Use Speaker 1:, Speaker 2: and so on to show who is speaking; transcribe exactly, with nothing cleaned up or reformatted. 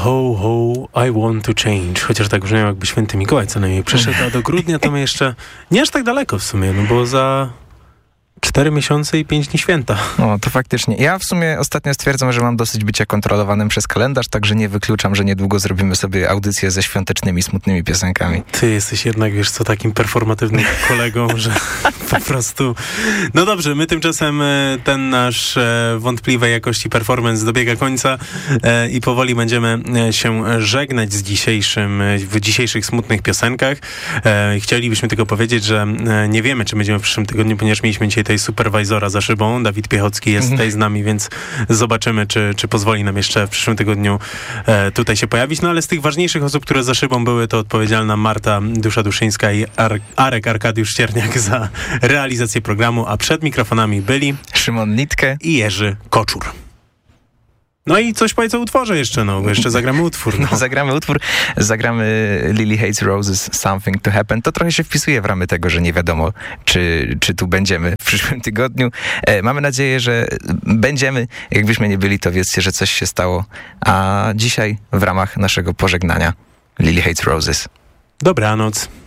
Speaker 1: ho, ho, I want to change. Chociaż tak brzmiało, jakby święty Mikołaj co najmniej przyszedł, a do grudnia to my jeszcze nie aż tak daleko w sumie, no bo za cztery miesiące i pięć dni święta.
Speaker 2: O, to faktycznie. Ja w sumie ostatnio stwierdzam, że mam dosyć bycia kontrolowanym przez kalendarz, także nie wykluczam, że niedługo zrobimy sobie audycję ze świątecznymi, smutnymi piosenkami.
Speaker 1: Ty jesteś jednak, wiesz co, takim performatywnym kolegą, że po prostu... No dobrze, my tymczasem ten nasz wątpliwej jakości performance dobiega końca i powoli będziemy się żegnać z dzisiejszym, w dzisiejszych smutnych piosenkach. Chcielibyśmy tylko powiedzieć, że nie wiemy, czy będziemy w przyszłym tygodniu, ponieważ mieliśmy dzisiaj tej superwajzora za szybą. Dawid Piechocki jest tutaj z nami, więc zobaczymy, czy, czy pozwoli nam jeszcze w przyszłym tygodniu e, tutaj się pojawić. No ale z tych ważniejszych osób, które za szybą były, to odpowiedzialna Marta Dusza-Duszyńska i Ar- Arek Arkadiusz Cierniak za realizację programu, a przed mikrofonami byli
Speaker 2: Szymon Nitke
Speaker 1: i Jerzy Koczur. No i coś powiedz o utworze jeszcze, no, bo jeszcze zagramy utwór. No.
Speaker 2: No, zagramy utwór, zagramy Lily Hates Roses, Something to Happen. To trochę się wpisuje w ramy tego, że nie wiadomo, czy, czy tu będziemy w przyszłym tygodniu. E, mamy nadzieję, że będziemy. Jakbyśmy nie byli, to wiedzcie, że coś się stało. A dzisiaj w ramach naszego pożegnania Lily Hates Roses.
Speaker 1: Dobranoc.